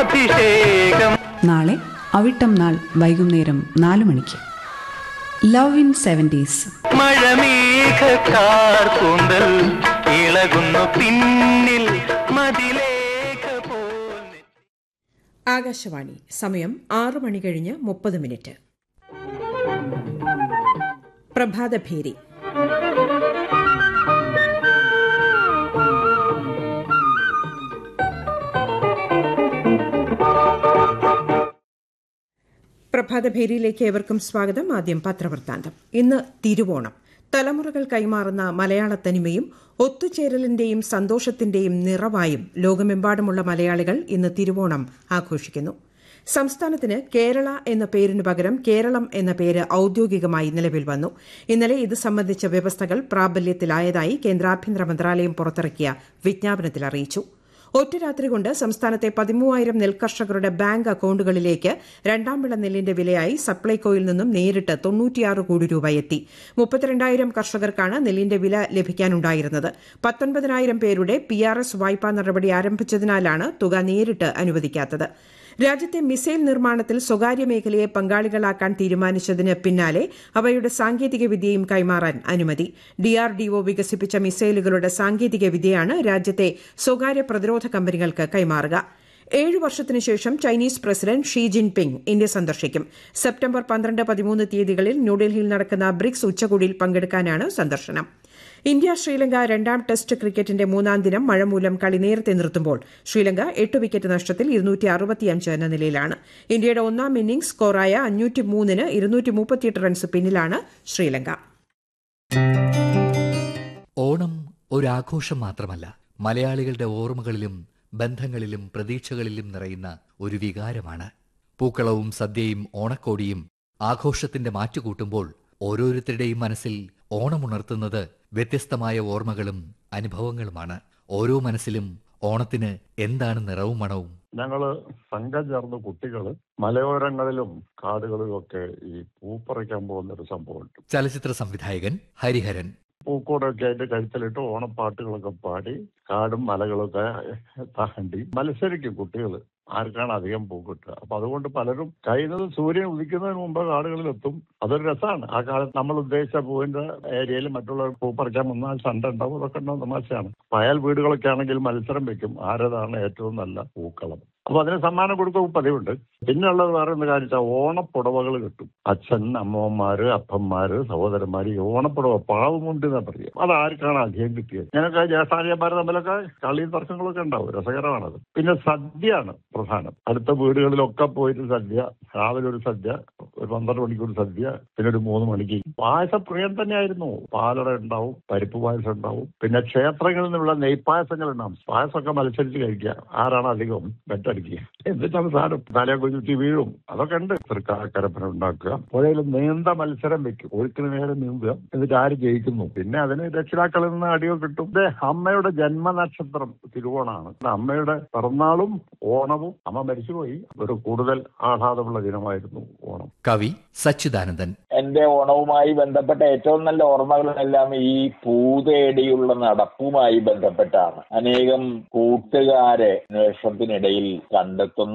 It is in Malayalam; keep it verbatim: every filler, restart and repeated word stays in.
അഭിഷേകം. നാളെ അവിട്ടം നാൾ വൈകുന്നേരം നാലു മണിക്ക് ലവ് ഇൻ സെവൻറ്റീസ്. മഴമേഘക്കാർ കൂന്തൽ ഇളകുന്നു പിന്നിൽ മതിലേഖ പോൽ. ആകാശവാണി. സമയം ആറു മണി കഴിഞ്ഞ് മുപ്പത് മിനിറ്റ്. പ്രഭാതഭേരി. പ്രഭാതഭേരിയിലേക്ക് ഏവർക്കും സ്വാഗതം. ആദ്യം പത്രവൃത്താന്തം. ഇന്ന് തിരുവോണം. തലമുറകൾ കൈമാറുന്ന മലയാള തനിമയും ഒത്തുചേരലിന്റെയും സന്തോഷത്തിന്റെയും നിറവായും ലോകമെമ്പാടുമുള്ള മലയാളികൾ ഇന്ന് തിരുവോണം ആഘോഷിക്കുന്നു. സംസ്ഥാനത്തിന് കേരള എന്ന പേരിനു പകരം കേരളം എന്ന പേര് ഔദ്യോഗികമായി നിലവിൽ വന്നു. ഇന്നലെ ഇത് സംബന്ധിച്ച വ്യവസ്ഥകൾ പ്രാബല്യത്തിലായതായി കേന്ദ്ര ആഭ്യന്തര മന്ത്രാലയം പുറത്തിറക്കിയ വിജ്ഞാപനത്തിൽ അറിയിച്ചു. ഒറ്റ രാത്രി കൊണ്ട് സംസ്ഥാനത്തെ പതിമൂവായിരം നെൽകർഷകരുടെ ബാങ്ക് അക്കൌണ്ടുകളിലേക്ക് രണ്ടാം വിള നെല്ലിന്റെ വിലയായി സപ്ലൈകോയിൽ നിന്നും നേരിട്ട് തൊണ്ണൂറ്റിയാറ് കോടി രൂപ എത്തി. മുപ്പത്തിരണ്ടായിരം കർഷകർക്കാണ് നെല്ലിന്റെ വില ലഭിക്കാനുണ്ടായിരുന്നത്. പത്തൊൻപതിനായിരം പേരുടെ പി ആർ എസ് വായ്പാ നടപടി ആരംഭിച്ചതിനാലാണ് തുക നേരിട്ട് അനുവദിക്കാത്തത്. രാജ്യത്തെ മിസൈൽ നിർമ്മാണത്തിൽ സ്വകാര്യ മേഖലയെ പങ്കാളികളാക്കാൻ തീരുമാനിച്ചതിന് പിന്നാലെ അവയുടെ സാങ്കേതിക വിദ്യയും കൈമാറാൻ അനുമതി. ഡിആർഡിഒ വികസിപ്പിച്ച മിസൈലുകളുടെ സാങ്കേതിക വിദ്യയാണ് രാജ്യത്തെ സ്വകാര്യ പ്രതിരോധ കമ്പനികൾക്ക് കൈമാറുക. ഏഴു വർഷത്തിനുശേഷം Chinese president Xi Jinping India സന്ദർശിക്കും. സെപ്റ്റംബർ പന്ത്രണ്ട് പതിമൂന്ന് തീയതികളിൽ ന്യൂഡൽഹിയിൽ നടക്കുന്ന ബ്രിക്സ് ഉച്ചകോടിയിൽ പങ്കെടുക്കാനാണ് സന്ദർശനം. ഇന്ത്യ ശ്രീലങ്ക രണ്ടാം ടെസ്റ്റ് ക്രിക്കറ്റിന്റെ മൂന്നാം ദിനം മഴ മൂലം കളി നേരത്തെ നിർത്തുമ്പോൾ ശ്രീലങ്ക എട്ട് വിക്കറ്റ് നഷ്ടത്തിൽ ഇരുന്നൂറ്റി അറുപത്തിയഞ്ച് എന്ന നിലയിലാണ്. ഇന്ത്യയുടെ ഒന്നാം ഇന്നിംഗ്സ് സ്കോറായ അഞ്ഞൂറ്റി മൂന്നിന് ഇരുന്നൂറ്റി മുപ്പത്തിയെട്ട് റൺസ് പിന്നിലാണ് ശ്രീലങ്ക. ഓണം ഒരാഘോഷം മാത്രമല്ല, മലയാളികളുടെ ഓർമ്മകളിലും ബന്ധങ്ങളിലും പ്രതീക്ഷകളിലും നിറയുന്ന ഒരു വികാരമാണ്. പൂക്കളവും സദ്യയും ഓണക്കോടിയും ആഘോഷത്തിന്റെ മാറ്റുകൂട്ടുമ്പോൾ ഓരോരുത്തരുടെയും മനസ്സിൽ ഓണമുണർത്തുന്നത് വ്യത്യസ്തമായ ഓർമ്മകളും അനുഭവങ്ങളുമാണ്. ഓരോ മനസ്സിലും ഓണത്തിന് എന്താണ് നിറവും മണവും? ഞങ്ങള് സംഘം ചേർന്ന കുട്ടികള് മലയോരങ്ങളിലും കാടുകളിലും ഒക്കെ ഈ പൂപ്പറിക്കാൻ പോകുന്ന ഒരു സംഭവമുണ്ട്. ചലച്ചിത്ര സംവിധായകൻ ഹരിഹരൻ. പൂക്കോടൊക്കെ അതിന്റെ കഴുത്തിലിട്ട് ഓണപ്പാട്ടുകളൊക്കെ പാടി കാടും മലകളൊക്കെ താണ്ടി മത്സരിക്കും കുട്ടികള്, ആർക്കാണ് അധികം പൂ കിട്ടുക. അപ്പൊ അതുകൊണ്ട് പലരും കഴിയുന്നത് സൂര്യൻ ഉദിക്കുന്നതിന് മുമ്പ് കാടുകളിലെത്തും. അതൊരു രസമാണ്. ആ കാലത്ത് നമ്മൾ ഉദ്ദേശിച്ച പൂവിന്റെ ഏരിയയിൽ മറ്റുള്ളവർ പൂ പറിക്കാൻ വന്നാൽ സണ്ട ഉണ്ടാവും. അതൊക്കെ ഉണ്ടാവും, തമാശയാണ്. അയൽ വീടുകളൊക്കെ ആണെങ്കിൽ മത്സരം വെക്കും, ആരതാണ് ഏറ്റവും നല്ല പൂക്കളം. അപ്പൊ അതിന് സമ്മാനം കൊടുക്കും പതിവുണ്ട്. പിന്നെ ഉള്ളത് വേറെ എന്താ കാര്യം, ഓണപ്പുടവകൾ കിട്ടും. അച്ഛൻ, അമ്മമാര്, അപ്പന്മാര്, സഹോദരന്മാര് ഈ ഓണപ്പുടവ പാവമുണ്ട് എന്നാ പറയുക. അത് ആർക്കാണ് അധികം കിട്ടിയത്. ഞങ്ങൾക്ക് ജ്യേഷ്ഠാനിയന്മാര് തമ്മിലൊക്കെ കളിയും തർക്കങ്ങളൊക്കെ ഉണ്ടാവും, രസകരമാണത്. പിന്നെ സദ്യയാണ് പ്രധാനം. അടുത്ത വീടുകളിലൊക്കെ പോയിട്ട് സദ്യ, രാവിലെ ഒരു സദ്യ, ഒരു പന്ത്രണ്ട് മണിക്ക് ഒരു സദ്യ, പിന്നെ ഒരു മൂന്ന് മണിക്ക് പായസപ്രിയം തന്നെയായിരുന്നു. പാലട ഉണ്ടാവും, പരിപ്പ് പായസം ഉണ്ടാവും, പിന്നെ ക്ഷേത്രങ്ങളിൽ നിന്നുള്ള നെയ്പായസങ്ങൾ ഉണ്ടാവും. പായസമൊക്കെ മത്സരിച്ച് കഴിക്കുക, ആരാണ് അധികം ബെറ്റർ അടിക്കുക. എന്നിട്ടാണ് സാധനം തലയെ കുറ്റി വീഴും. അതൊക്കെ ഉണ്ട്. തൃക്കാക്കരപ്പന ഉണ്ടാക്കുക, പുഴയിൽ നീന്ത മത്സരം വെക്കും, ഒഴുക്കിന് നേരെ നീന്തുക, എന്നിട്ട് ആര് ജയിക്കുന്നു. പിന്നെ അതിന് രക്ഷിതാക്കളിൽ നിന്ന് അടിയോ കിട്ടും. ഇത് അമ്മയുടെ ജന്മനക്ഷത്രം തിരുവോണാണ്. അമ്മയുടെ പിറന്നാളും ഓണവും, അമ്മ മരിച്ചുപോയി, ഒരു കൂടുതൽ ആഹ്ലാദമുള്ള ദിനമായിരുന്നു ഓണം. കവി സച്ചിദാനന്ദൻ. എന്റെ ഓണവുമായി ബന്ധപ്പെട്ട ഏറ്റവും നല്ല ഓർമ്മകളെല്ലാം ഈ പൂതേടിയുള്ള നടപ്പുമായി ബന്ധപ്പെട്ടാണ്. അനേകം കൂട്ടുകാരെ അന്വേഷണത്തിനിടയിൽ കണ്ടെത്തുന്നു.